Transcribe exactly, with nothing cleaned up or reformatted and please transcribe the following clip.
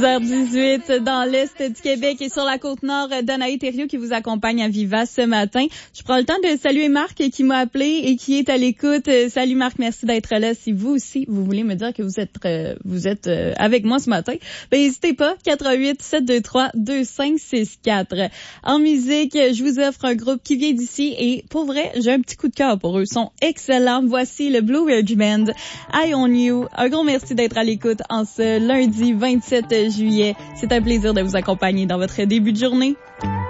six heures dix-huit dans l'Est du Québec et sur la Côte-Nord, Danae Thériault qui vous accompagne à Viva ce matin. Je prends le temps de saluer Marc qui m'a appelé et qui est à l'écoute. Salut Marc, merci d'être là. Si vous aussi, vous voulez me dire que vous êtes euh, vous êtes euh, avec moi ce matin, ben n'hésitez pas, quatre un huit, sept deux trois, deux cinq six quatre. En musique, je vous offre un groupe qui vient d'ici et pour vrai, j'ai un petit coup de cœur pour eux. Ils sont excellents. Voici le Blue Ridge Band, Eye on You. Un gros merci d'être à l'écoute en ce lundi vingt-sept juillet. C'est un plaisir de vous accompagner dans votre début de journée.